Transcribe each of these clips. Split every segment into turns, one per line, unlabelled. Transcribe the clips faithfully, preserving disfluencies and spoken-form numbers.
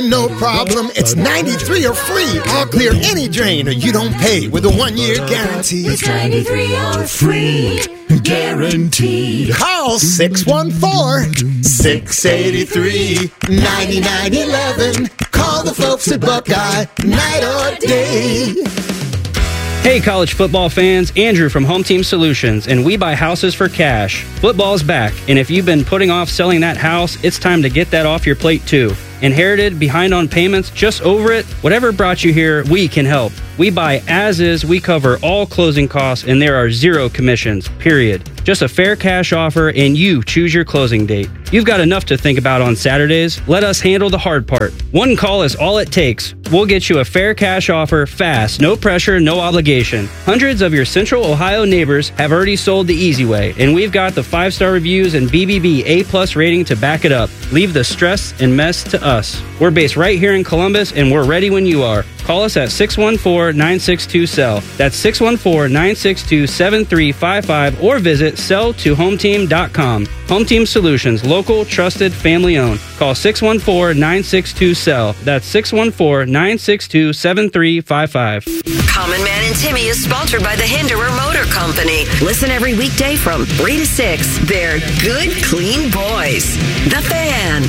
drain, no problem. It's ninety-three or free. I'll clear any drain or you don't pay with a one-year guarantee.
It's ninety-three or free. Guaranteed.
Call six one four, six eight three, nine nine one one. Call the folks at Buckeye, night or day.
Hey, college football fans, Andrew from Home Team Solutions, and we buy houses for cash. Football's back, and if you've been putting off selling that house, it's time to get that off your plate too. Inherited, behind on payments, just over it? Whatever brought you here, we can help. We buy as is, we cover all closing costs, and there are zero commissions, period. Just a fair cash offer, and you choose your closing date. You've got enough to think about on Saturdays. Let us handle the hard part. One call is all it takes. We'll get you a fair cash offer fast, no pressure, no obligation. Hundreds of your Central Ohio neighbors have already sold the easy way, and we've got the five-star reviews and B B B A-plus rating to back it up. Leave the stress and mess to us. We're based right here in Columbus, and we're ready when you are. Call us at six one four, nine six two, S E L L. That's six one four, nine six two, seven three five five, or visit sell to home team dot com. Home Team Solutions, local, trusted, family owned. Call six one four, nine six two, S E L L. That's six one four, nine six two, seven three five five.
Common Man and Timmy is sponsored by the Hinderer Motor Company. Listen every weekday from three to six. They're good, clean boys. The Fan.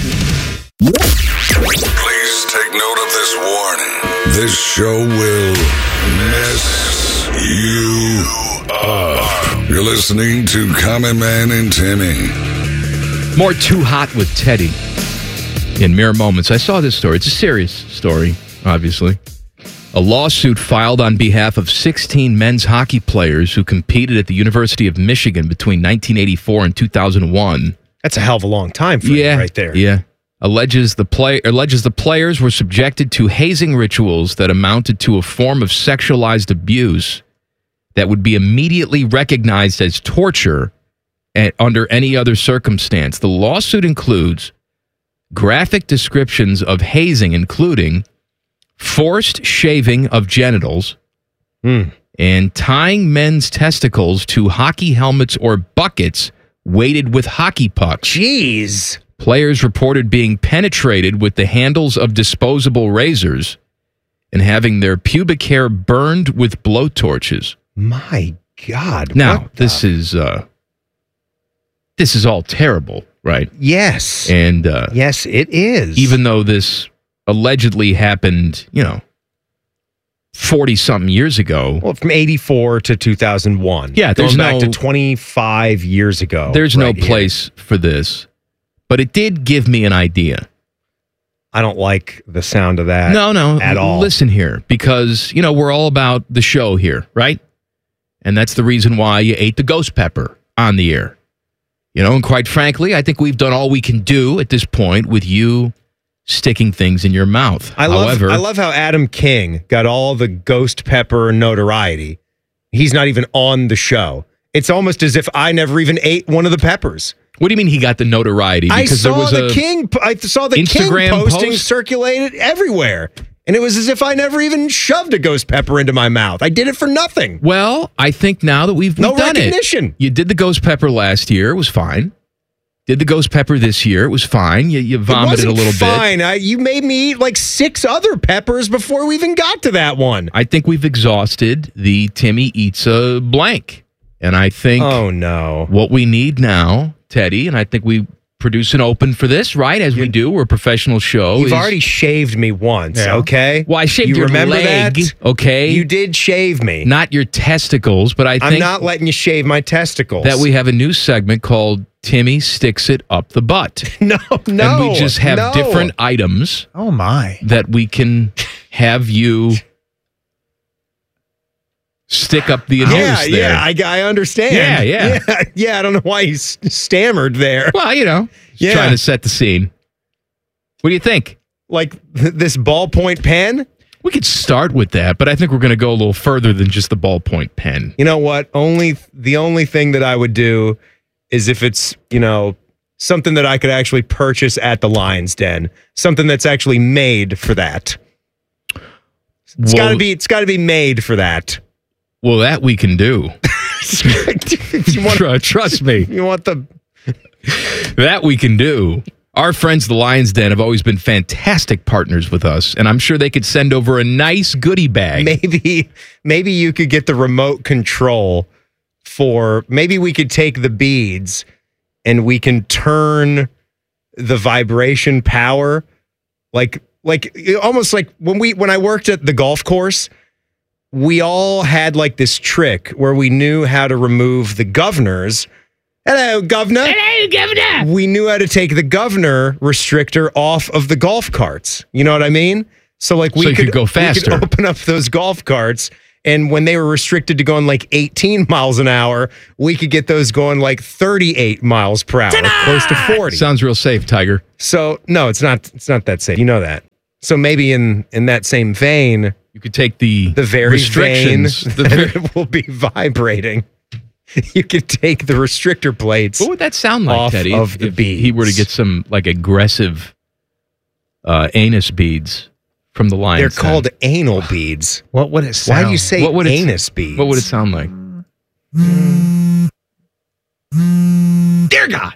Please take note of this warning. This show will mess you up. You're listening to Common Man and Timmy.
More Too Hot with Teddy in mere moments. I saw this story. It's a serious story, obviously. A lawsuit filed on behalf of sixteen men's hockey players who competed at the University of Michigan between nineteen eighty-four and two thousand one.
That's a hell of a long time frame
yeah,
right there.
Yeah. Alleges the play alleges the players were subjected to hazing rituals that amounted to a form of sexualized abuse that would be immediately recognized as torture at, under any other circumstance. The lawsuit includes graphic descriptions of hazing, including forced shaving of genitals
mm.
and tying men's testicles to hockey helmets or buckets weighted with hockey pucks.
Jeez.
Players reported being penetrated with the handles of disposable razors and having their pubic hair burned with blowtorches.
My God.
Now, this is uh, this is all terrible, right?
Yes.
And uh,
yes, it is.
Even though this allegedly happened, you know, forty-something years ago.
Well, from eighty-four to two thousand one.
Yeah, there's
going back
no,
to twenty-five years ago.
There's
right
no place
here.
for this. But it did give me an idea.
I don't like the sound of that.
No, no.
At all.
Listen here, because, you know, we're all about the show here, right? And that's the reason why you ate the ghost pepper on the air. You know, and quite frankly, I think we've done all we can do at this point with you sticking things in your mouth.
I love,
However,
I love how Adam King got all the ghost pepper notoriety. He's not even on the show. It's almost as if I never even ate one of the peppers.
What do you mean he got the notoriety?
Because I saw
there was
the
a
King. I saw the
Instagram
King posting
post?
circulated everywhere, and it was as if I never even shoved a ghost pepper into my mouth. I did it for nothing.
Well, I think now that we've, we've
no
done
recognition.
it, you did the ghost pepper last year. It was fine. Did the ghost pepper this year. It was fine. You, you vomited
it
a little
fine.
bit.
I, you made me eat like six other peppers before we even got to that one.
I think we've exhausted the Timmy Eats a Blank. And I think
oh no,
what we need now, Teddy, and I think we produce an open for this, right? As we do, we're a professional show.
You've
is,
already shaved me once,
Yeah.
okay?
Well, I shaved
you
your
remember
leg,
that?
okay?
You did shave me.
Not your testicles, but I think
I'm not letting you shave my testicles.
that we have a new segment called Timmy Sticks It Up the Butt.
no, no.
And we just have
no.
different items.
Oh, my.
That we can have you stick up the nose
yeah,
there.
Yeah, I, I understand.
Yeah, yeah.
yeah. Yeah, I don't know why he s- stammered there.
Well, you know,
yeah.
trying to set the scene. What do you think?
Like th- this ballpoint pen?
We could start with that, but I think we're going to go a little further than just the ballpoint pen.
You know what? Only the only thing that I would do is if it's, you know, something that I could actually purchase at the Lion's Den, something that's actually made for that. It's
Well-
got to be it's got to be made for that.
Well, that we can do.
If you want,
Trust me.
you want the
That we can do. Our friends, the Lions Den, have always been fantastic partners with us, and I'm sure they could send over a nice goodie bag.
Maybe, maybe you could get the remote control for. Maybe we could take the beads, and we can turn the vibration power, like, like almost like when we when I worked at the golf course. We all had like this trick where we knew how to remove the governors. Hello, governor.
Hello, governor.
We knew how to take the governor restrictor off of the golf carts. You know what I mean? So like we
so you
could,
could go faster.
We could open up those golf carts, and when they were restricted to going like eighteen miles an hour, we could get those going like thirty-eight miles per hour,
Ta-da!
close to forty.
Sounds real safe, Tiger.
So no, it's not. It's not that safe. You know that. So maybe in in that same vein,
you could take the
the very
restrictions
vein
the
that
ver-
it will be vibrating. You could take the restrictor plates.
What would that sound like,
off
Teddy?
Of
if,
the
if
beads.
he were to get some like aggressive uh, anus beads from the Lions.
They're
Den.
called anal beads.
What would it sound?
Why do you say
what would it,
anus beads?
What would it sound like?
Dear God.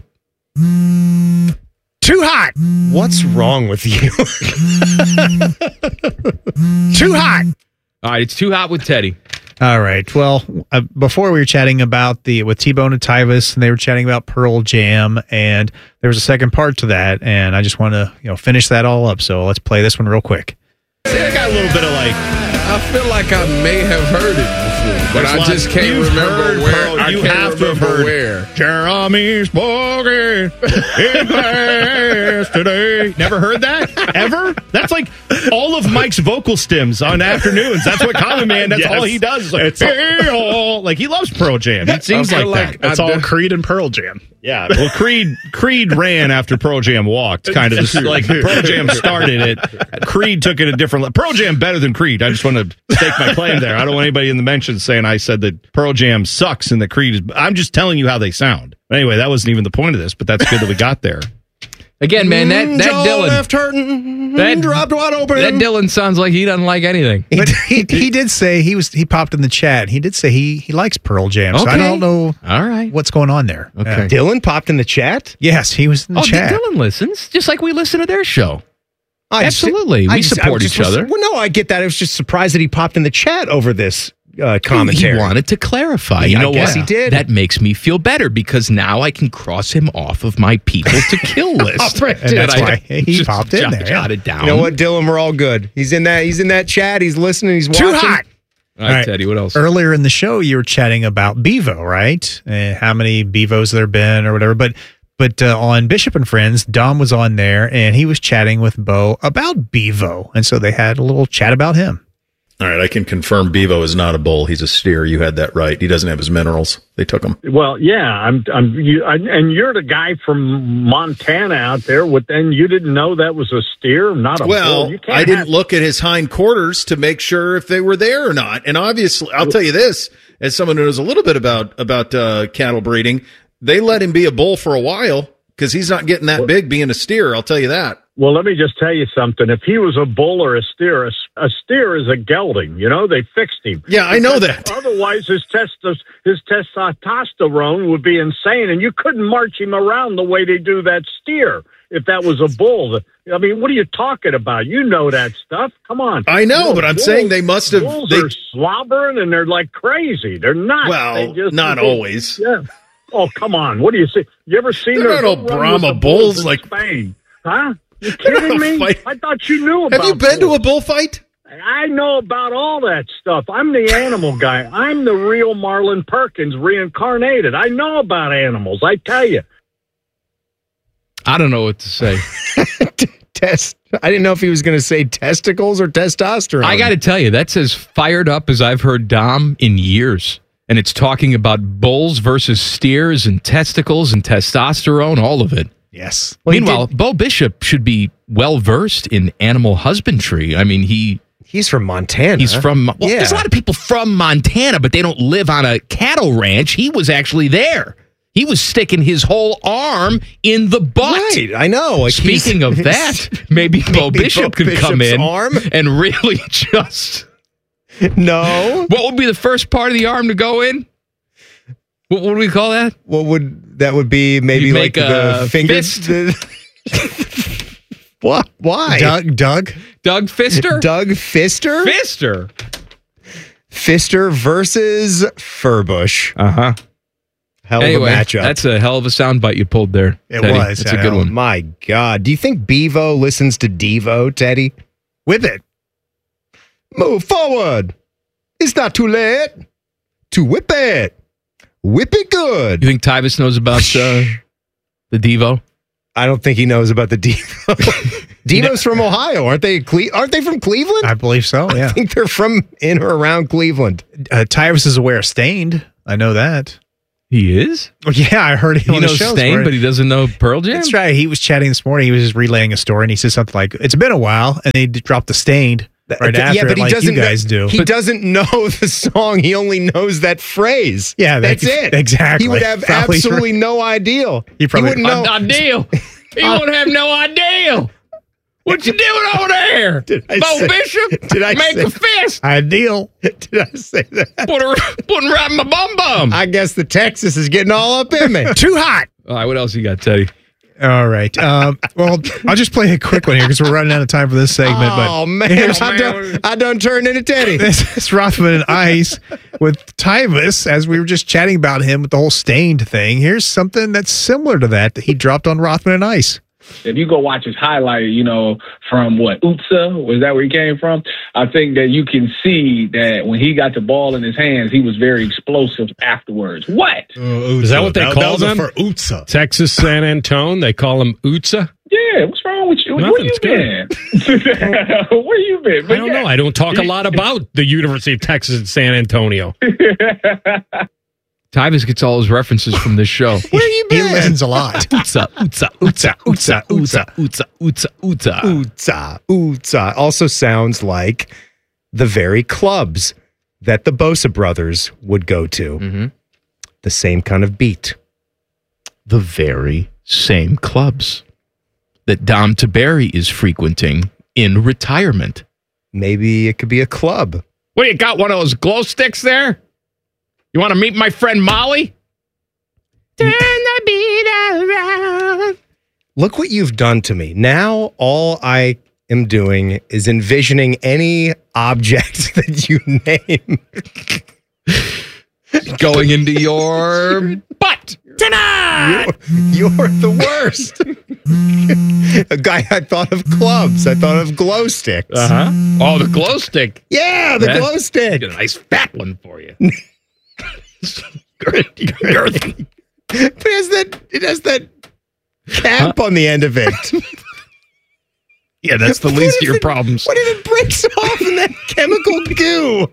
Too hot.
What's wrong with you?
Too hot.
All right, it's too hot with Teddy.
All right. Well, uh, before we were chatting about the with T-Bone and Tyvis, and they were chatting about Pearl Jam, and there was a second part to that, and I just want to you know finish that all up. So let's play this one real quick.
See, I got a little bit of like.
I feel like I may have heard it before, but I
lots-
just can't
you've
remember
heard
where.
Pearl-
I
you
can't
have to have
remember
heard
where.
Jeremy spoken in class today. Never heard that ever? That's like all of Mike's vocal stems on afternoons. That's what Common Man. That's
Yes.
all he does. Is like,
It's-
"Hey, oh," like he loves Pearl Jam. It seems
I
like,
feel
that.
like
That's
I
all
do-
Creed and Pearl Jam.
Yeah, well, Creed Creed ran after Pearl Jam walked. Kind of just like Pearl Jam started it. Creed took it a different. Le- Pearl Jam better than Creed. I just want to stake my claim there. I don't want anybody in the mentions saying I said that Pearl Jam sucks and that Creed is. I'm just telling you how they sound. Anyway, that wasn't even the point of this, but that's good that we got there.
Again, man, that that
Joe
Dylan
left hurting,
that
dropped wide open.
That Dylan sounds like he doesn't like anything.
But he, he did say he was he popped in the chat. He did say he he likes Pearl Jam. So I
Okay.
don't know
All right.
what's going on there.
Okay.
Yeah.
Dylan popped in the chat.
Yes, he was in the
Oh,
chat.
Dylan listens just like we listen to their show.
I just-
Absolutely,
I
we
just- I
support
just
each
was-
other.
Well, no, I get that. I was just surprised that he popped in the chat over this uh,
He
commentary.
wanted to clarify.
Yeah,
you
I
know
guess
what?
he did.
That makes me feel better because now I can cross him off of my people to kill list.
Right,
And that's
I
why he
just
popped in
jot-
there. yeah.
Jotted down.
You know what, Dylan? We're all good. He's in that. He's in that chat. He's listening. He's watching.
Too hot.
All right,
All right.
Teddy. What else?
Earlier in the show, you were chatting about Bevo, right? Uh, how many Bevos there been or whatever. But but uh, on Bishop and Friends, Dom was on there, and he was chatting with Bo about Bevo. And so they had a little chat about him.
All right, I can confirm Bevo is not a bull. He's a steer. You had that right. He doesn't have his minerals. They took him.
Well, yeah, I'm, I'm, you, I, and you're the guy from Montana out there with, and you didn't know that was a steer, not a
Well,
bull. You can't
I didn't
have-
look at his hind quarters to make sure if they were there or not. And obviously, I'll tell you this, as someone who knows a little bit about about uh, cattle breeding, they let him be a bull for a while because he's not getting that big being a steer. I'll tell you that.
Well, let me just tell you something. If he was a bull or a steer, a, a steer is a gelding. You know, they fixed him.
Yeah, I know that.
Otherwise, his testos, his testosterone would be insane, and you couldn't march him around the way they do that steer if that was a bull. I mean, what are you talking about? You know that stuff. Come on.
I know,
You
but I'm
bulls-
saying they must have-
Bulls
they-
are slobbering, and they're like crazy. They're not.
Well,
They just-
not
they-
always.
Yeah. Oh, come on. What do you see? You ever seen
They're
their
not all
bull run
Brahma
with the bulls
bulls
in
like-
Spain? Huh? You
They're not
kidding me?
fight-
I thought you knew about
Have you been to
bulls.
a bullfight?
I know about all that stuff. I'm the animal guy. I'm the real Marlon Perkins reincarnated. I know about animals. I tell you.
I don't know what to say.
Test. I didn't know if he was going to say testicles or testosterone.
I got to tell you, that's as fired up as I've heard Dom in years. And it's talking about bulls versus steers and testicles and testosterone, all of it.
Yes.
Well, he
Meanwhile, Bo Bishop should be well versed in animal husbandry. I mean, he
He's from Montana.
he's from. Well,
Yeah.
there's a lot of people from Montana, but they don't live on a cattle ranch. He was actually there. He was sticking his whole arm in the butt.
Right, I know. Like he's-
Speaking of that, maybe Bo
Maybe
Bishop
Bo
could come
Bishop's
in
arm?
and really just.
No.
What would be the first part of the arm to go in? What, what do we call that?
What would that would be? Maybe
You'd
like
make a
the finger.
fist?
the- What? Why?
Doug, Doug,
Doug Fister,
Doug Fister,
Fister,
Fister versus Furbush.
Uh huh.
Hell
anyway,
of a matchup.
That's a hell of a soundbite you pulled there.
It
Teddy.
was.
That's
I
a good
know.
one.
My God. Do you think Bevo listens to Devo, Teddy?
Whip it.
Move forward. It's not too late to whip it. Whip it good.
You think Tyvus knows about uh, the Devo?
I don't think he knows about the Devo. Devo's from Ohio, aren't they? Cle- aren't they from Cleveland?
I believe so. Yeah.
I think they're from in or around Cleveland.
Uh, Tyrus is aware of Stained. I know that.
He is?
Well, yeah, I heard him
He
on the
knows
show.
Stain, but he doesn't know Pearl Jam?
That's right. He was chatting this morning. He was just relaying a story, and he said something like, "It's been a while," and he dropped the Stained right after.
yeah, but
it,
he
like
doesn't
you guys
know,
do.
He
But-
doesn't know the song. He only knows that phrase.
Yeah,
that's
that-
it.
exactly.
He would have
Probably
absolutely no idea.
He probably-
wouldn't know.
Ideal. He won't have no idea. What you doing over there?
I
Bo
say-
Bishop?
did I
Make
say-
a fist.
Ideal.
Did I say that?
Put her, putting right in my bum bum.
I guess the Texas is getting all up in me.
Too hot.
All right, what else you got, Teddy?
All right. Um, well, I'll just play a quick one here because we're running out of time for this segment.
Oh,
but
man.
here's-
I, done, I done turned into Teddy.
This is Rothman and Ice with Tyvus, as we were just chatting about him with the whole Stained thing. Here's something that's similar to that that he dropped on Rothman and Ice.
If you go watch his highlight, you know, from what, Utsa, was that where he came from? I think that you can see that when he got the ball in his hands, he was very explosive afterwards. What?
Is that what they
that,
call
that was
them?
for Utsa.
Texas San Antone, they call them Utsa.
Yeah, what's wrong with you? Where you
Nothing's
been? Where you been?
I don't know. I don't talk a lot about the University of Texas at San Antonio.
Tyvus gets all his references from this show.
Where you been? He listens a lot.
Utsa, utsa, utsa, utsa, utsa, utsa, utsa, utsa.
Utsa, Utsa also sounds like the very clubs that the Bosa brothers would go to.
Mm-hmm.
The same kind of beat.
The very same clubs that Dom Taberi is frequenting in retirement.
Maybe it could be a club.
What, you got one of those glow sticks there? You want to meet my friend Molly? Turn the beat around.
Look what you've done to me. Now all I am doing is envisioning any object that you name
going into your butt tonight.
You're, you're the worst. A guy, I thought of clubs. I thought of glow sticks.
Uh-huh. Oh, the glow stick.
Yeah, the
That-
glow stick.
Get a nice fat one for you.
Girthy, girthy. It has that. It has that cap on the end of it.
Yeah, that's the
What
least
if
of your
it-
problems.
What if it breaks off in that chemical goo?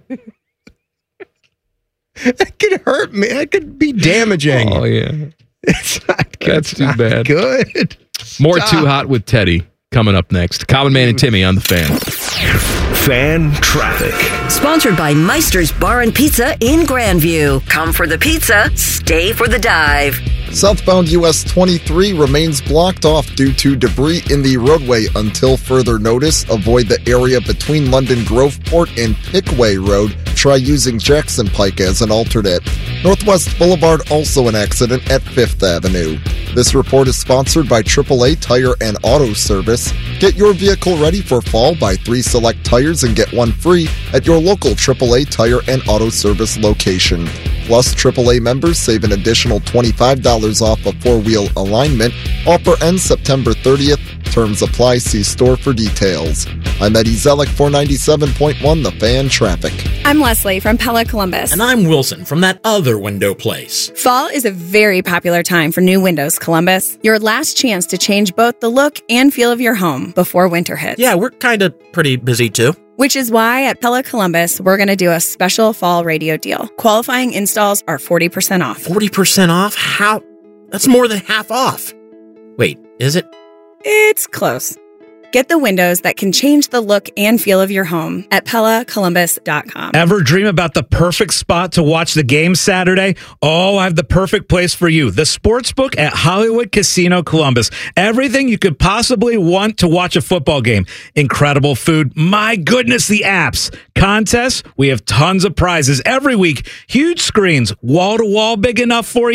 That could hurt me. That could be damaging.
Oh, yeah.
It's not good.
That's too bad.
Good.
More
Stop.
Too Hot with Teddy coming up next. Common Man and Timmy on the Fan.
Fan traffic.
Sponsored by Meister's Bar and Pizza in Grandview. Come for the pizza, stay for the dive.
Southbound U S twenty-three remains blocked off due to debris in the roadway until further notice. Avoid the area between London Groveport and Pickway Road. Try using Jackson Pike as an alternate. Northwest Boulevard, also an accident at Fifth Avenue. This report is sponsored by triple A Tire and Auto Service. Get your vehicle ready for fall. Buy three select tires and get one free at your local triple A Tire and Auto Service location. Plus, triple A members save an additional twenty-five dollars off a four-wheel alignment. Offer ends September thirtieth. Terms apply. See store for details. I'm Eddie Zellick, four ninety-seven point one The Fan Traffic.
I'm Leslie from Pella Columbus.
And I'm Wilson from that other window place.
Fall is a very popular time for new windows, Columbus. Your last chance to change both the look and feel of your home before winter hits.
Yeah, we're kind of pretty busy too.
Which is why at Pella Columbus, we're going to do a special fall radio deal. Qualifying installs are forty percent off.
forty percent off? How? That's more than half off. Wait, is it?
It's close. Get the windows that can change the look and feel of your home at Pella Columbus dot com.
Ever dream about the perfect spot to watch the game Saturday? Oh, I have the perfect place for you. The Sportsbook at Hollywood Casino Columbus. Everything you could possibly want to watch a football game. Incredible food. My goodness, the apps. Contests. We have tons of prizes every week. Huge screens. Wall to wall big enough for you.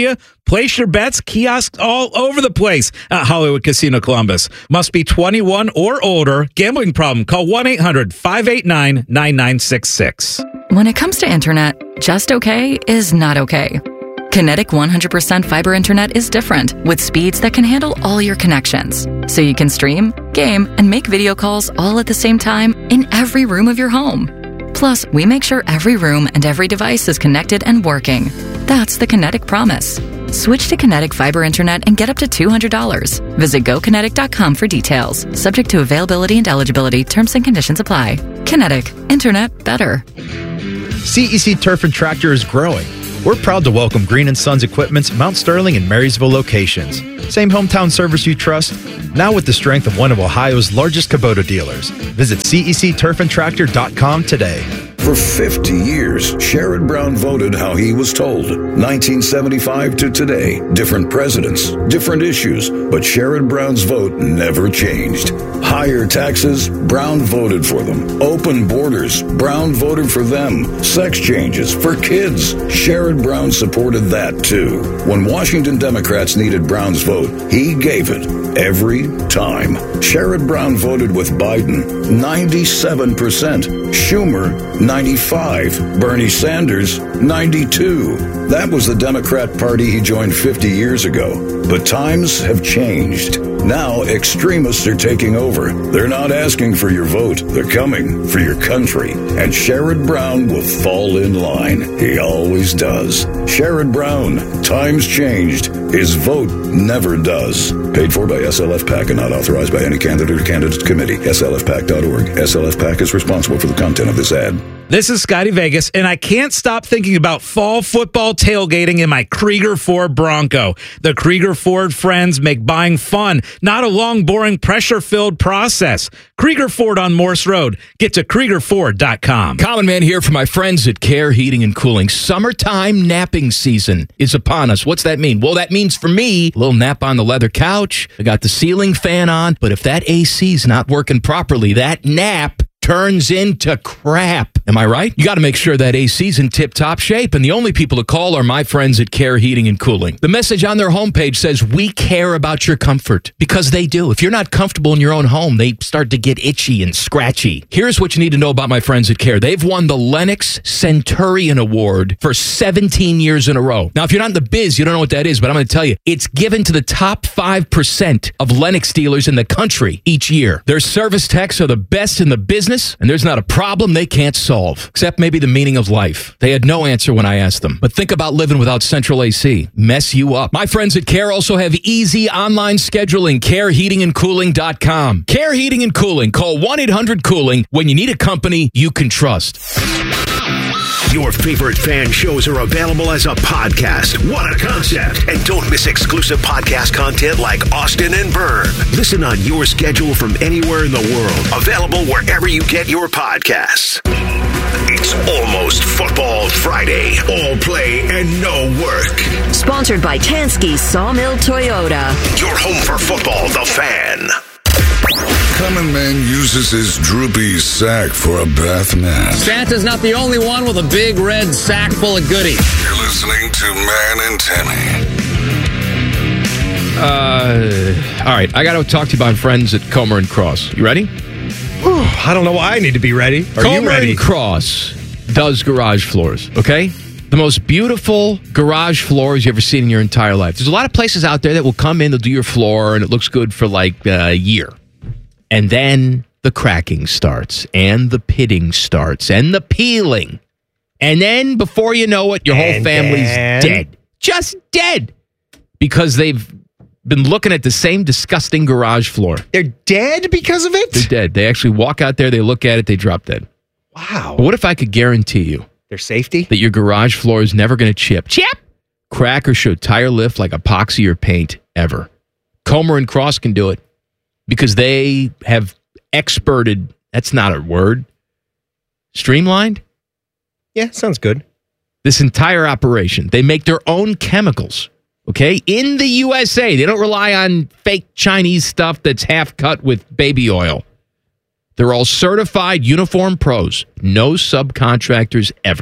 Place your bets, kiosks all over the place at Hollywood Casino Columbus. Must be twenty-one or older. Gambling problem? Call one eight hundred five eight nine nine nine six six.
When it comes to internet, just okay is not okay. Kinetic one hundred percent fiber internet is different, with speeds that can handle all your connections. So you can stream, game, and make video calls all at the same time in every room of your home. Plus, we make sure every room and every device is connected and working. That's the Kinetic promise. Switch to Kinetic fiber internet and get up to two hundred dollars. Visit go kinetic dot com for details. Subject to availability and eligibility. Terms and conditions apply. Kinetic. Internet better.
C E C Turf and Tractor is growing. We're proud to welcome Green and Sons Equipment's Mount Sterling and Marysville locations. Same hometown service you trust, now with the strength of one of Ohio's largest Kubota dealers. Visit C E C turf and tractor dot com today.
For fifty years, Sherrod Brown voted how he was told. nineteen seventy-five to today, different presidents, different issues, but Sherrod Brown's vote never changed. Higher taxes, Brown voted for them. Open borders, Brown voted for them. Sex changes for kids, Sherrod Brown supported that too. When Washington Democrats needed Brown's vote, he gave it every time. Sherrod Brown voted with Biden, ninety-seven percent. Schumer, ninety-five. Bernie Sanders, ninety-two. That was the Democrat Party he joined fifty years ago. But times have changed. Now extremists are taking over. They're not asking for your vote. They're coming for your country. And Sherrod Brown will fall in line. He always does. Sherrod Brown, times changed. His vote never does. Paid for by S L F PAC and not authorized by any candidate or candidate committee. S L F PAC dot org. S L F PAC is responsible for the content of this ad.
This is Scotty Vegas, and I can't stop thinking about fall football tailgating in my Krieger Ford Bronco. The Krieger Ford friends make buying fun, not a long, boring, pressure-filled process. Krieger Ford on Morse Road. Get to Krieger Ford dot com.
Common Man here for my friends at Care Heating and Cooling. Summertime napping season is upon us. What's that mean? Well, that means for me, a little nap on the leather couch. I got the ceiling fan on, but if that A C's not working properly, that nap turns into crap. Am I right? You got to make sure that A C's in tip-top shape, and the only people to call are my friends at Care Heating and Cooling. The message on their homepage says, we care about your comfort, because they do. If you're not comfortable in your own home, they start to get itchy and scratchy. Here's what you need to know about my friends at Care. They've won the Lennox Centurion Award for seventeen years in a row. Now, if you're not in the biz, you don't know what that is, but I'm going to tell you, it's given to the top five percent of Lennox dealers in the country each year. Their service techs are the best in the business, and there's not a problem they can't solve, except maybe the meaning of life. They had no answer when I asked them. But think about living without central A C. Mess you up. My friends at Care also have easy online scheduling. care heating and cooling dot com. Care Heating and Cooling. Call one eight hundred cooling when you need a company you can trust.
Your favorite fan shows are available as a podcast. What a concept. And don't miss exclusive podcast content like Austin and Byrne. Listen on your schedule from anywhere in the world. Available wherever you get your podcasts. It's almost Football Friday. All play and no work.
Sponsored by Tansky Sawmill Toyota.
Your home for football, The Fan.
Common Man uses his droopy sack for a bath mat.
Santa's not the only one with a big red sack full of goodies.
You're listening to Man and Timmy.
Uh, all right, I got to talk to you about friends at Comer and Cross. You ready?
Whew, I don't know why I need to be ready. Are
Comer
you ready?
and Cross does garage floors, okay? The most beautiful garage floors you ever seen in your entire life. There's a lot of places out there that will come in, they'll do your floor, and it looks good for like a year. And then the cracking starts, and the pitting starts, and the peeling. And then before you know it, your whole
And
family's
then-
dead. Just dead. Because they've been looking at the same disgusting garage floor.
They're dead because of it?
They're dead. They actually walk out there, they look at it, they drop dead.
Wow.
But what if I could guarantee you
their safety?
That your garage floor is never going to chip, chip, crack, or show tire lift like epoxy or paint ever. Comer and Cross can do it because they have experted, that's not a word, streamlined?
Yeah, sounds good.
This entire operation. They make their own chemicals, okay, in the U S A. They don't rely on fake Chinese stuff that's half cut with baby oil. They're all certified uniform pros. No subcontractors ever.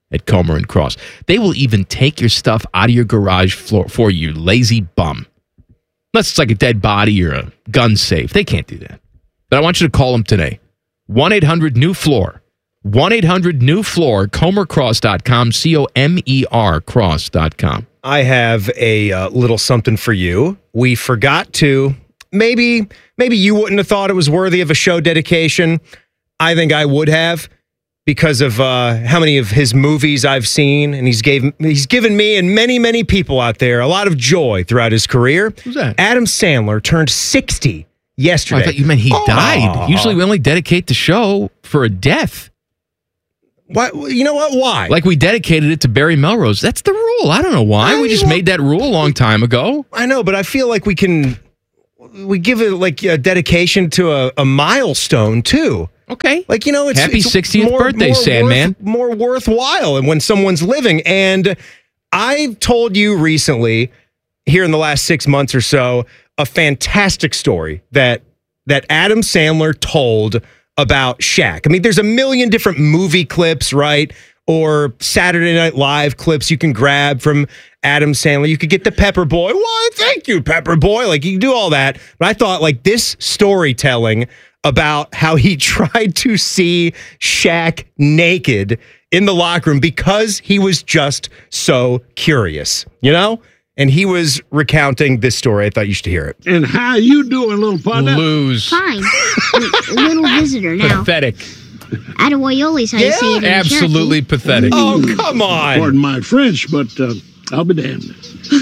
at Comer and Cross. They will even take your stuff out of your garage floor for you, lazy bum. Unless it's like a dead body or a gun safe. They can't do that. But I want you to call them today. one eight hundred new floor. one eight hundred new floor, comer cross dot com, C O M E R cross dot com.
I have a uh, little something for you. We forgot to. Maybe, maybe you wouldn't have thought it was worthy of a show dedication. I think I would have, because of uh, how many of his movies I've seen, and he's gave he's given me and many, many people out there a lot of joy throughout his career.
Who's that?
Adam Sandler turned sixty yesterday.
Oh, I thought you meant he
Aww.
died. Usually we only dedicate the show for a death.
Why? You know what? Why?
Like we dedicated it to Barry Melrose. That's the rule. I don't know why.
I
we just
know.
made that rule a long time ago.
I know, but I feel like we can we give it like a dedication to a, a milestone too.
Okay.
Like, you know, it's
Happy
it's
sixtieth
more,
birthday,
more
Sandman.
Worth, more worthwhile and when someone's living. And I've told you recently, here in the last six months or so, a fantastic story that that Adam Sandler told about Shaq. I mean, there's a million different movie clips, right? Or Saturday Night Live clips you can grab from Adam Sandler. You could get the Pepper Boy. Why, thank you, Pepper Boy. Like, you can do all that. But I thought, like, this storytelling about how he tried to see Shaq naked in the locker room because he was just so curious, you know? And he was recounting this story. I thought you should hear it.
And how you doing, little partner?
Lose.
Fine. Little visitor now.
Pathetic.
Attaboyoli's how you say it in
Absolutely
Cherokee.
pathetic.
Oh, come on.
Pardon my French, but uh, I'll be damned.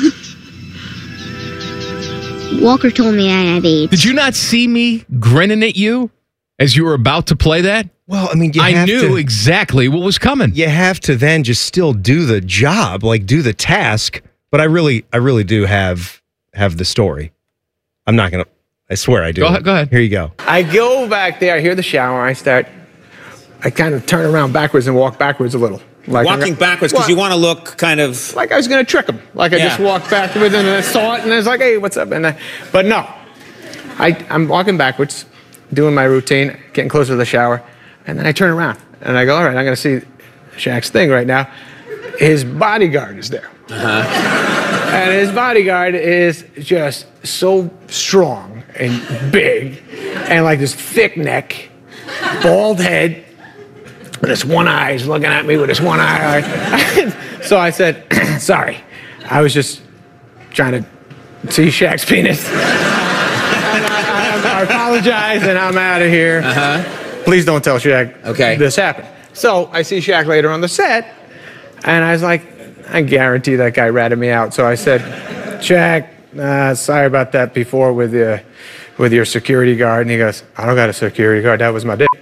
Walker told me I had AIDS.
Did you not see me grinning at you as you were about to play that?
Well, I mean, you
I
have
knew
to,
exactly what was coming.
You have to then just still do the job, like do the task. But I really, I really do have have the story. I'm not gonna. I swear I do.
Go ahead. Go ahead.
Here you go.
I go back there, I hear the shower, I start, I kind of turn around backwards and walk backwards a little. Like
Walking backwards because you want to look kind of
like I was going to trick him. Like I
Yeah.
just walked backwards and I saw it and I was like, hey, what's up? And I, but no, I, I'm walking backwards, doing my routine, getting closer to the shower, and then I turn around and I go, all right, I'm going to see Shaq's thing right now. His bodyguard is there.
Uh-huh.
And his bodyguard is just so strong and big and like this thick neck, bald head, and this one eye is looking at me with this one eye. So I said, sorry, I was just trying to see Shaq's penis. And I, I, I apologize and I'm out of here.
Uh-huh.
Please don't tell Shaq
Okay.
this happened. So I see Shaq later on the set, and I was like, I guarantee that guy ratted me out. So I said, Shaq, uh, sorry about that before with your, with your security guard. And he goes, I don't got a security guard. That was my dick.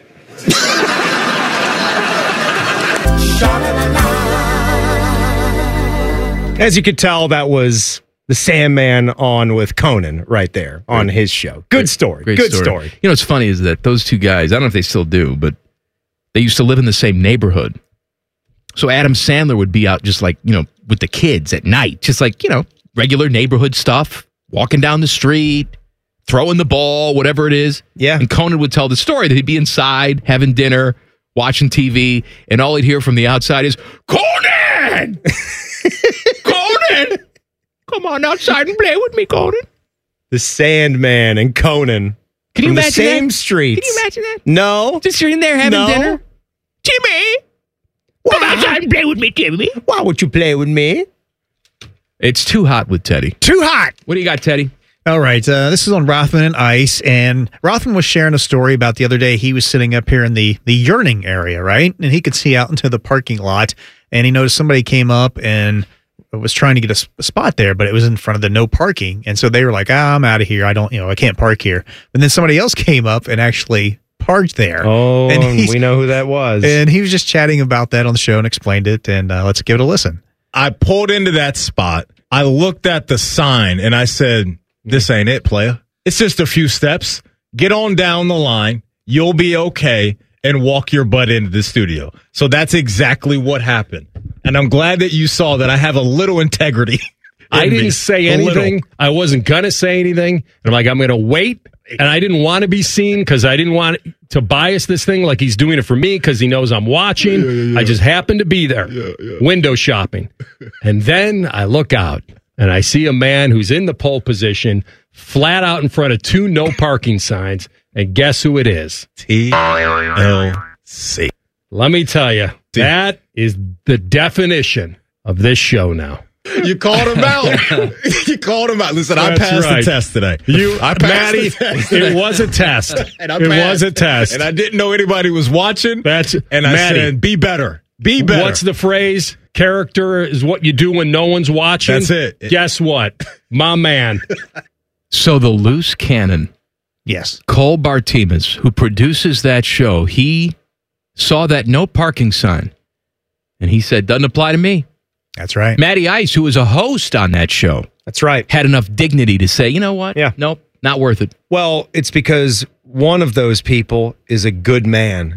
As you could tell, that was the Sandman on with Conan right there on his show. Good story.
Great
Good story.
You know what's funny is that those two guys, I don't know if they still do, but they used to live in the same neighborhood. So Adam Sandler would be out just like, you know, with the kids at night, just like, you know, regular neighborhood stuff, walking down the street, throwing the ball, whatever it is.
Yeah.
And Conan would tell the story that he'd be inside having dinner, watching T V, and all he'd hear from the outside is, Conan! Conan! Come on outside and play with me, Conan.
The Sandman and Conan.
Can you
from the
imagine
same
that?
streets.
Can you imagine that?
No.
Just sitting there having
No.
dinner. Jimmy! Come outside and play with me, Jimmy.
Why would you play with me?
It's too hot with Teddy.
Too hot.
What do you got, Teddy?
All right. Uh, this is on Rothman and Ice. And Rothman was sharing a story about the other day. He was sitting up here in the, the yearning area, right? And he could see out into the parking lot. And he noticed somebody came up and was trying to get a, s- a spot there, but it was in front of the no parking. And so they were like, ah, I'm out of here. I don't, you know, I can't park here. But then somebody else came up and actually parked there.
Oh,
and
and
he's-
we know who that was.
And he was just chatting about that on the show and explained it. And uh, let's give it a listen.
I pulled into that spot. I looked at the sign and I said, this ain't it, player. It's just a few steps. Get on down the line. You'll be okay. And walk your butt into the studio. So that's exactly what happened. And I'm glad that you saw that I have a little integrity.
I
in me.
didn't say
A
anything.
little.
I wasn't going to say anything. And I'm like, I'm going to wait. And I didn't want to be seen because I didn't want to bias this thing like he's doing it for me because he knows I'm watching.
Yeah, yeah, yeah.
I just happen to be there,
Yeah, yeah.
window shopping. And then I look out and I see a man who's in the pole position, flat out in front of two no parking signs. And guess who it is?
T L C.
Let me tell you, that is the definition of this show now.
You called him out. You called him out. Listen, I
That's
passed
right.
the test today.
You,
I passed
Maddie,
the test today.
it was a test.
And I
it
passed.
was a test.
And I didn't know anybody was watching.
That's
and I
Maddie,
said, be better. Be better.
What's the phrase? Character is what you do when no one's watching.
That's it.
Guess what? My man.
So the loose cannon,
Yes.
Cole Bartimas, who produces that show, he saw that no parking sign, and he said, doesn't apply to me.
That's right.
Matty Ice, who was a host on that show,
That's right.
had enough dignity to say, you know what?
Yeah.
Nope, not worth it.
Well, it's because one of those people is a good man